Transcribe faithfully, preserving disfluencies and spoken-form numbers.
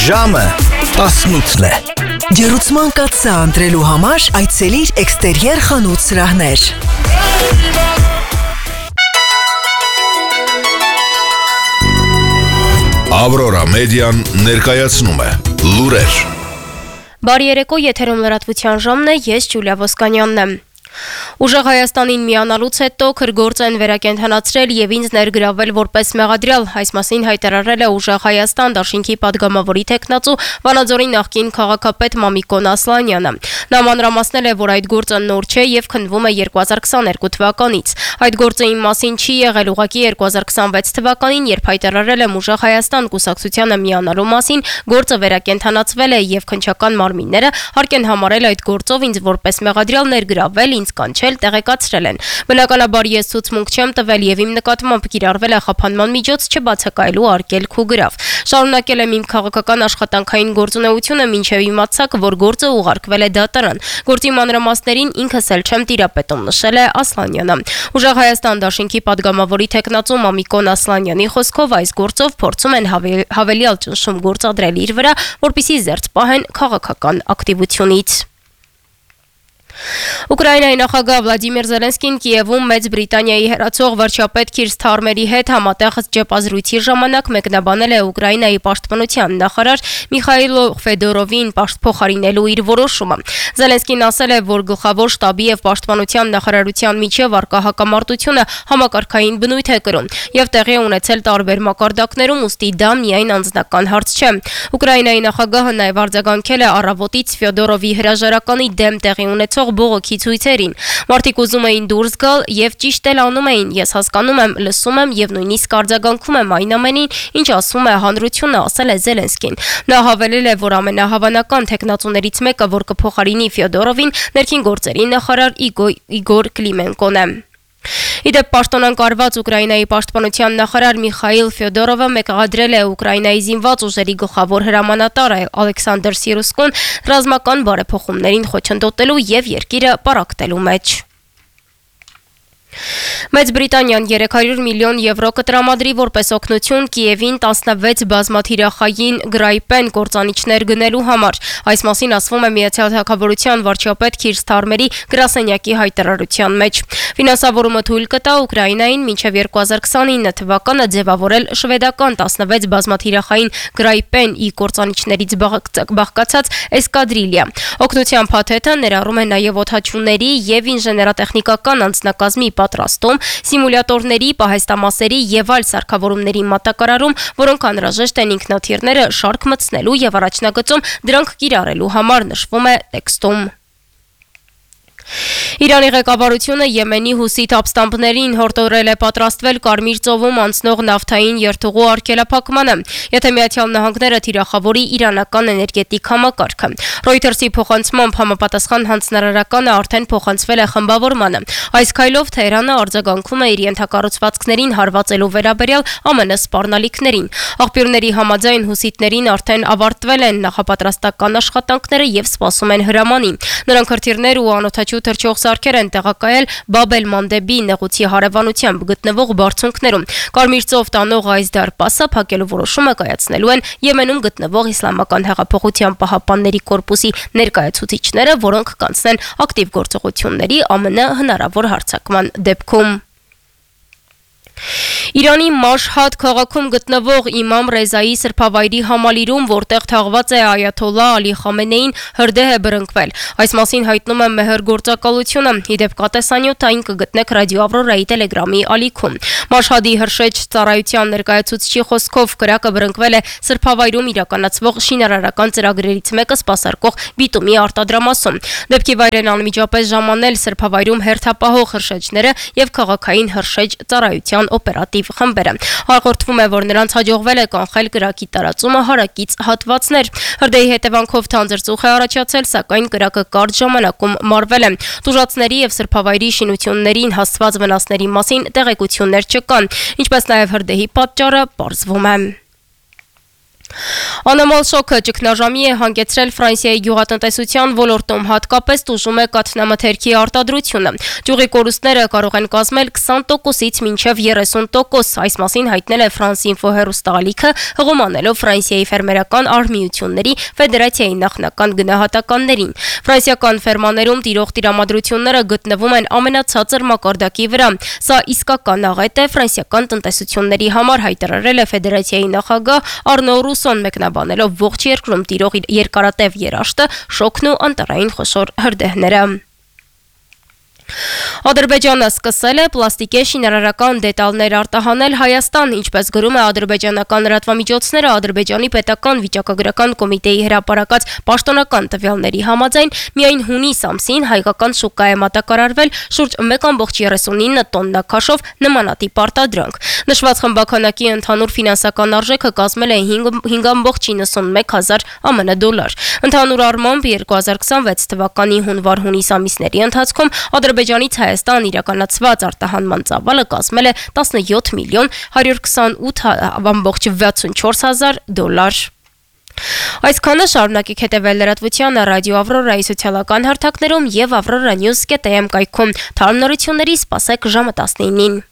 Ժամը տասնութն է։ Ջերուցման կաթսա ընտրելու համար այցելիր Էքստերիեր խանութ սրահներ։ Ավրորա մեդիան ներկայացնում է լուրեր։ Բարի երեկո, եթերում լրատվության ժամն է, ես Ջուլիա Ոսկանյանն եմ։ Ուժեղ Հայաստանին միանալուց հետո քրգործ են վերակենդանացրել եւ ինձ ներգրավել որպես մեղադրյալ, այս մասին հայտարարել է Ուժեղ Հայաստան դաշինքի падգամավորի տեխնացու Վանաձորի նախկին քաղաքապետ Մամիկոն Ասլանյանը։ Նա մանրամասնել է, որ այդ գործը նոր չէ եւ քննվում է երկու հազար քսաներկու թվականից։ Այդ գործը իմ մասին չի եղել, ուղղակի երկու հազար քսանվեց թվականին, երբ հայտարարել եմ Ուժեղ Հայաստան կուսակցությանը միանալու մասին, գործը վերակենդանացվել է եւ քննչական մարմինները հարկ են համարել այդ գործով ինձ որպես մեղադրյալ ներգրավել, ինձ կանչել, տեղեկացրել են։ Բնականաբար ես ցուցմունք չեմ տվել եւ իմ նկատմամբ կիրառվել է խափանման միջոց չբացակայելու արգելք ու գրավ։ Շարունակել եմ իմ քաղաքական աշխատանքային գործունեությունը մինչեւ իմացակ, որ գործը ուղարկվել է դատարան։ Գործի մանրամասներին ինքս էլ չեմ տիրապետում, նշել է Ասլանյանը։ Ուժեղ Հայաստան դաշինքի падգամավորի տեխնացու Մամիկոն Ասլանյանի խոսքով այս գործով փորձում են հավելյալ ճնշում գործադրել իր վրա, որպեսզի զերծ պահեն քաղաքական ակտիվությունից։ Ուկրաինայի նախագահ Վլադիմիր Զելենսկին Կիևում Մեծ Բրիտանիայի հեռացող վարչապետ Քիր Սթարմերի հետ համատեղ ճեպազրույցի ժամանակ մեկնաբանել է Ուկրաինայի պաշտպանության նախարար Միխայիլ Ֆեդորովին փոխարինելու իր որոշումը։ Զելենսկին ասել է, որ գլխավոր շտաբի եւ պաշտպանության նախարարության միջև առկա հակամարտությունը համակարգային բնույթ է կրում եւ տեղի ունեցել տարբեր մակարդակներում, ուստի դա միայն անձնական հարց չէ։ Ուկրաինայի նախագահը նաեւ արձագանքել է առավոտից Ֆեդորովի հրաժարականի դեմ տեղի ունեցող բողոքի ցույցերին։ Մարդիկ ուզում էին դուրս գալ եւ ճիշտ էլ անում էին։ Ես հասկանում եմ, լսում եմ եւ նույնիսկ արձագանքում եմ այն ամենին, ինչ ասում է հանրությունը, ասել է Զելենսկին։ Նա հավելել է, որ ամենահավանական տեխնացուներից մեկը, որ կփոխարինի Ֆեդորովին, ներքին գործերի նախարար Իգոր Կլիմենկոն է։ Իդեպ պաշտոնակարգված Ուկրաինայի պաշտպանության նախարար Միխայիլ Ֆեդորովը մեկնադրել է Ուկրաինայի զինված ուժերի գլխավոր հրամանատար Ալեքսանդր Սիրուսկուն ռազմական բարեփոխումներին խոչընդոտելու եւ երկիրը պառակտելու մեջ։ Մեծ Բրիտանիան երեք հարյուր միլիոն եվրո կտրամադրի որպես օգնություն Կիևին տասնվեց բազմաթիրախային գրայպեն կործանիչներ գնելու համար։ Այս մասին ասվում է Միացյալ Թագավորության վարչապետ Քիր Սթարմերի գրասենյակի հայտարարության մեջ։ Ֆինանսավորումը թույլ կտա Ուկրաինային մինչև երկու հազար քսանինը թվականը ձևավորել շվեդական տասնվեց բազմաթիրախային գրայպեն-ի կործանիչներից բաղկացած էսկադրիլիա։ Օգնության փաթեթը ներառում է նաև օդաչուների եւ ինժեներատեխնիկական անձնակազմի պատրաստում, սիմուլյատորների, պահեստամասերի եւ այլ սարքավորումների մատակարարում, որոնք անհրաժեշտ են ինքնաթիռները շարք մտցնելու եւ առաջնագծում դրանք կիրառելու համար, նշվում է տեքստում։ Իրանի ղեկավարությունը Եմենի հուսիթ ապստամբներին հորդորել է պատրաստվել Կարմիր ծովում անցնող նավթային երթուղու արգելափակմանը, եթե Միացյալ Նահանգները թիրախավորի իրանական էներգետիկ համակարգը։ Reuters-ի փոխանցմամբ համապատասխան հանձնարարականը արդեն փոխանցվել է խմբավորմանը։ Այս քայլով Թեհրանը արձագանքում է իր ենթակառուցվածքներին հարվածելու վերաբերյալ ԱՄՆ սպառնալիքներին։ Աղբյուրների համաձայն հուսիթներին արդեն ավարտվել են նախապատրաստական աշխատանքները եւ սպասում են հրամանի։ Նրանք հրթիռներ ու անօդաչու թռչող սարքեր են տեղակայել Բաբ էլ-Մանդեբի նեղուցի հարևանությամբ գտնվող բարձունքներում։ Կարմիր ծով տանող այս դարպասը փակելու որոշումը կայացնելու են Եմենում գտնվող Իսլամական հեղափոխության պահապանների կորպուսի ներկայացուցիչները, որոնք կանցնեն ակտիվ գործողությունների ԱՄՆ հնարավոր հարձակման դեպքում։ Իրանի Մաշհադ քաղաքում գտնվող Իմամ Ռեզայի սրբավայրի համալիրում, որտեղ թաղված է Այաթոլլահ Ալի Խամենեին, հրդեհ է բռնկվել։ Այս մասին հայտնում է Մեհր գործակալությունը։ Իդեպ կատեսանյութային կգտնեք Ռադիո Ավրորայի Տելեգրամի ալիքում։ Մաշհադի հրշեջ ծառայության ներկայացուցչի խոսքով կրակը բռնկվել է սրբավայրում իրականացվող շինարարական ծրագրերից մեկը սպասարկող բիտումի արտադրամասում։ Դեպքի վայր են անմիջապես ժամանել սրբավայրում հերթապահող հրշեջները եւ քաղաքային հրշեջ ծառայության օպերատիվ խմբերը։ Հաղորդվում է, որ նրանց հաջողվել է կանխել կրակի տարածումը հարակից հատվածներ։ Հրդեհի հետևանքով թանձր ծուխ է առաջացել, սակայն կրակը կարճ ժամանակում մարվել է։ Տուժածների եւ սրբավայրի շինություններին հասցված վնասների մասին տեղեկություններ չկան, ինչպես նաեւ հրդեհի պատճառը պարզվում է։ Անամալ շոկը ճգնաժամի է հանգեցրել Ֆրանսիայի գյուղատնտեսության ոլորտում, հատկապես տուժում է կաթնամթերքի արտադրությունը։ Ճյուղի կորուստները կարող են կազմել քսան տոկոսից մինչև երեսուն տոկոս, այս մասին հայտնել է France Info հեռուստաալիքը, հղումանելով Ֆրանսիայի ֆերմերական արհմիությունների ֆեդերացիայի նախնական գնահատականներին։ Ֆրանսիական ֆերմաներում տիրող տրամադրությունները գտնվում են ամենացածր մակարդակի վրա։ Սա իսկական աղետ է ֆրանսիական տնտեսությունների համար, հայտարարել է ֆեդերացիայի նախագահ Արնո Ռուսոն, մեկնաբանելով ողջ երկրում տիրող երկարատև երաշտը, շոկն ու անտարային խոշոր հրդեհները։ Ադրբեջանը սկսել է պլաստիկե շինարարական դետալներ արտահանել Հայաստան, ինչպես գրում է ադրբեջանական լրատվամիջոցները, Ադրբեջանի պետական վիճակագրական կոմիտեի հրապարակած պաշտոնական տվյալների համաձայն միայն հունիս ամսին հայկական շուկա է մատակարարվել շուրջ մեկ կόμma երեսունինը տոննա քաշով նմանատիպ արտադրանք։ Նշված խմբականակի ընդհանուր ֆինանսական արժեքը կազմել է հինգ կόμma նվսանմեկ հազար ԱՄՆ դոլար։ Ընդհանուր առմամբ երկու հազար կսանվեց թվականի հունվար-հունիս ամիսների ընթացքում Ադրբեջանից Հայաստան իրականացված արտահանման ծավալը կազմել է տասնյոթ միլիոն հարյուր քսանութ կόμma վաթսունչորս հազար դոլար։ Այսքանը շարունակեք հետևել լրատվությանը ռադիո Ավրորայի սոցիալական հարթակներում եւ avroranews կետ am կայքում։ Թարմ նորությունների սպասեք ժամը տասնինին։